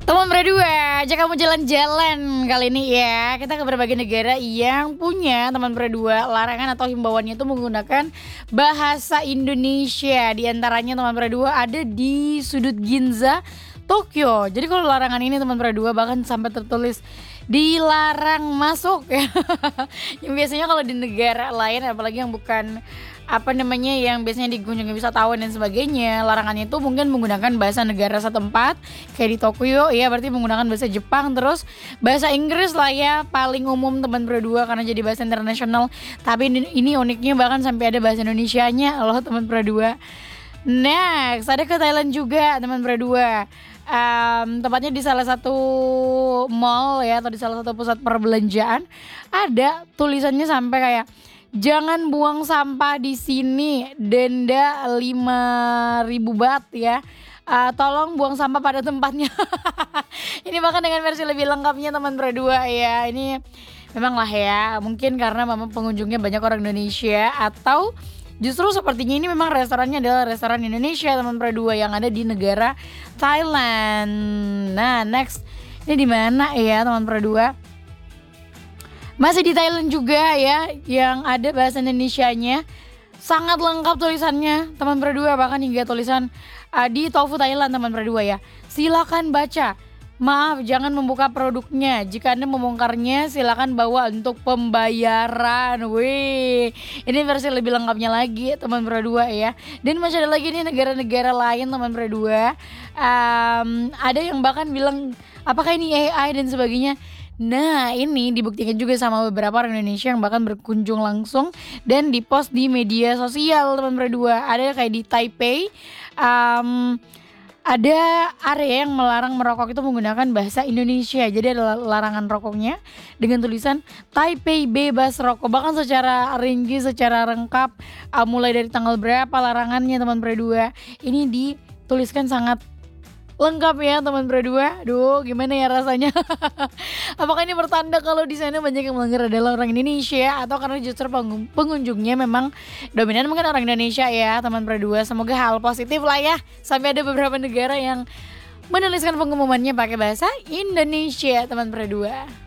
Teman berdua, ajak kamu jalan-jalan kali ini ya. Kita ke berbagai negara yang punya teman berdua larangan atau himbauannya itu menggunakan bahasa Indonesia. Di antaranya teman berdua ada di sudut Ginza, Tokyo. Jadi kalau larangan ini teman berdua bahkan sampai tertulis dilarang masuk ya. Yang biasanya kalau di negara lain apalagi yang bukan yang biasanya dikunjungi wisatawan dan sebagainya, larangannya itu mungkin menggunakan bahasa negara setempat, kayak di Tokyo ya berarti menggunakan bahasa Jepang, terus bahasa Inggris lah ya paling umum teman berdua karena jadi bahasa internasional. Tapi ini uniknya bahkan sampai ada bahasa Indonesianya loh teman berdua. Next, ada ke Thailand juga teman berdua. Tepatnya di salah satu mall ya atau di salah satu pusat perbelanjaan ada tulisannya sampai kayak jangan buang sampah di sini, denda 5.000 baht ya. Tolong buang sampah pada tempatnya. Ini bahkan dengan versi lebih lengkapnya teman berdua ya. Ini memang lah ya, mungkin karena memang pengunjungnya banyak orang Indonesia atau justru sepertinya ini memang restorannya adalah restoran Indonesia teman berdua yang ada di negara Thailand. Nah, next ini di mana ya teman berdua? Masih di Thailand juga ya, yang ada bahasa Indonesianya. Sangat lengkap tulisannya, teman berdua, bahkan hingga tulisan di Tofu Thailand teman berdua ya. Silakan baca. Maaf, jangan membuka produknya. Jika Anda membongkarnya, silakan bawa untuk pembayaran. Wih, ini versi lebih lengkapnya lagi teman berdua ya. Dan masih ada lagi nih negara-negara lain teman berdua. Ada yang bahkan bilang apakah ini AI dan sebagainya. Nah ini dibuktikan juga sama beberapa orang Indonesia yang bahkan berkunjung langsung dan dipost di media sosial teman berdua. Ada kayak di Taipei, ada area yang melarang merokok itu menggunakan bahasa Indonesia. Jadi ada larangan rokoknya dengan tulisan Taipei bebas rokok. Bahkan secara rinci, secara lengkap, mulai dari tanggal berapa larangannya teman berdua. Ini dituliskan sangat lengkap ya teman berdua. Duh, gimana ya rasanya? Apakah ini bertanda kalau di sana banyak yang melanggar adalah orang Indonesia atau karena justru pengunjungnya memang dominan mungkin orang Indonesia ya teman berdua. Semoga hal positif lah ya. Sampai ada beberapa negara yang menuliskan pengumumannya pakai bahasa Indonesia teman berdua.